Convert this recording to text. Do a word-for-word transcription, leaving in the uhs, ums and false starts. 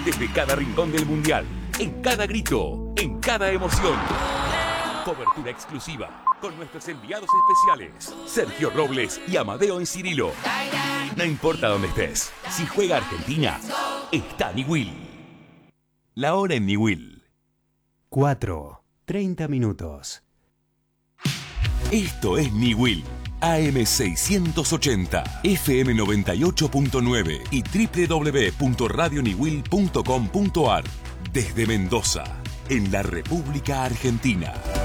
Desde cada rincón del Mundial, en cada grito, en cada emoción. Cobertura exclusiva con nuestros enviados especiales, Sergio Robles y Amadeo en Cirilo. No importa dónde estés, si juega Argentina, está Niwil. La hora en Niwil. cuatro, treinta minutos. Esto es Niwil, A M seiscientos ochenta, F M noventa y ocho punto nueve y doble u doble u doble u punto radio niwil punto com punto a r. Desde Mendoza, en la República Argentina.